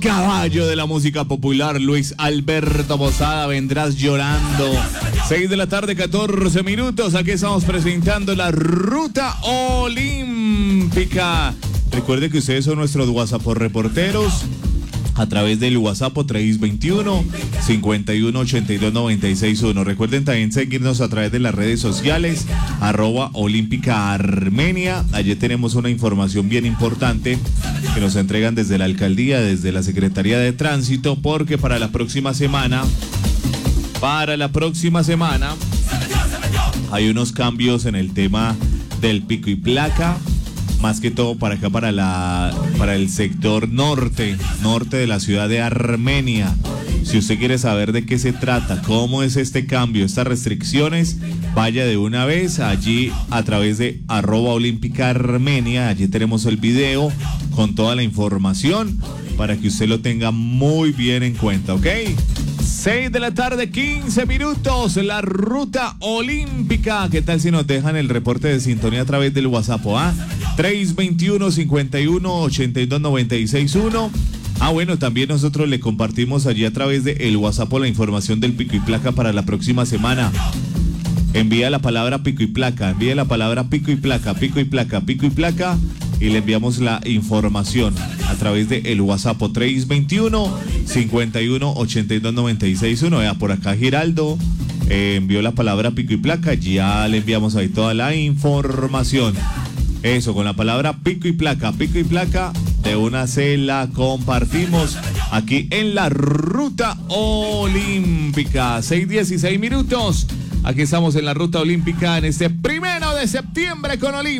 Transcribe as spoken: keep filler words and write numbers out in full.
caballo de la música popular, Luis Alberto Posada, Vendrás Llorando. seis de la tarde, catorce minutos. Aquí estamos presentando la Ruta Olímpica. Recuerde que ustedes son nuestros WhatsApp reporteros a través del WhatsApp tres veintiuno, cincuenta y uno, ochenta y dos, noventa y seis uno. Recuerden también seguirnos a través de las redes sociales, arroba Olímpica Armenia. Allí tenemos una información bien importante que nos entregan desde la alcaldía, desde la Secretaría de Tránsito, porque para la próxima semana, para la próxima semana, hay unos cambios en el tema del pico y placa. Más que todo para acá, para la para el sector norte, norte de la ciudad de Armenia. Si usted quiere saber de qué se trata, cómo es este cambio, estas restricciones, vaya de una vez allí a través de arroba Olímpica Armenia. Allí tenemos el video con toda la información para que usted lo tenga muy bien en cuenta, ¿ok? seis de la tarde, quince minutos, la Ruta Olímpica. ¿Qué tal si nos dejan el reporte de sintonía a través del WhatsApp? ¿Ah? tres veintiuno, cincuenta y uno, ochenta y dos, noventa y seis uno. Ah, bueno, también nosotros le compartimos allí a través del WhatsApp la información del pico y placa para la próxima semana. Envía la palabra pico y placa, envía la palabra pico y placa, pico y placa, pico y placa, y le enviamos la información a través de el WhatsApp tres veintiuno, cincuenta y uno, ochenta y dos, noventa y seis uno. Vea, por acá Giraldo eh, envió la palabra pico y placa, ya le enviamos ahí toda la información. Eso, con la palabra pico y placa, pico y placa, de una se la compartimos aquí en la Ruta Olímpica. seis dieciséis minutos. Aquí estamos en la Ruta Olímpica en este primero de septiembre con Olímpica.